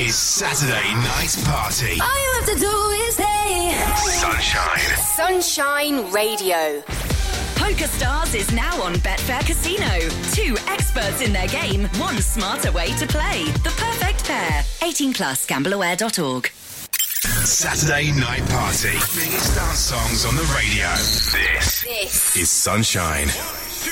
is Saturday Night Party. All you have to do is say Sunshine. Sunshine Radio. PokerStars is now on Betfair Casino. 2 experts in their game, 1 smarter way to play. The perfect pair. 18 plus. Gambleaware.org. Saturday Night Party. Biggest dance songs on the radio. This is Sunshine.